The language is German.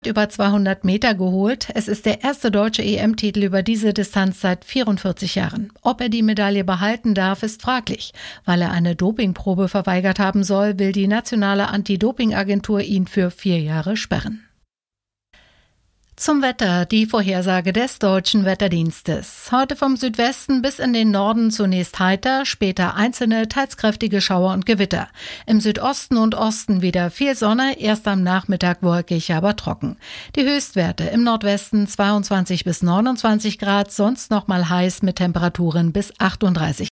Über 200 Meter geholt. Es ist der erste deutsche EM-Titel über diese Distanz seit 44 Jahren. Ob er die Medaille behalten darf, ist fraglich. Weil er eine Dopingprobe verweigert haben soll, will die nationale Anti-Doping-Agentur ihn für 4 Jahre sperren. Zum Wetter, die Vorhersage des Deutschen Wetterdienstes. Heute vom Südwesten bis in den Norden zunächst heiter, später einzelne, teils kräftige Schauer und Gewitter. Im Südosten und Osten wieder viel Sonne, erst am Nachmittag wolkig, aber trocken. Die Höchstwerte im Nordwesten 22 bis 29 Grad, sonst nochmal heiß mit Temperaturen bis 38